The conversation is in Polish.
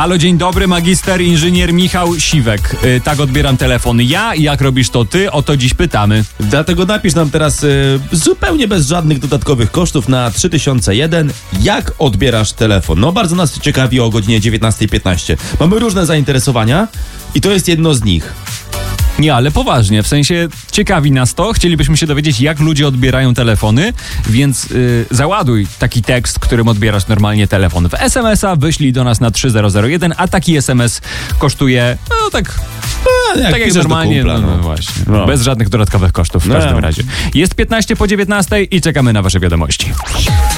Halo, dzień dobry, magister inżynier Michał Siwek. Tak odbieram telefon ja, jak robisz to ty? O to dziś pytamy. Dlatego napisz nam teraz zupełnie bez żadnych dodatkowych kosztów na 3001, jak odbierasz telefon. No bardzo nas ciekawi o godzinie 19:15. Mamy różne zainteresowania i to jest jedno z nich. Nie, ale poważnie, w sensie ciekawi nas to, chcielibyśmy się dowiedzieć, jak ludzie odbierają telefony, więc załaduj taki tekst, którym odbierasz normalnie telefon. W SMS-a wyślij do nas na 3001, a taki SMS kosztuje, no tak jak normalnie, kumpla, no właśnie, bez żadnych dodatkowych kosztów w każdym razie. Jest 15 po 19 i czekamy na wasze wiadomości.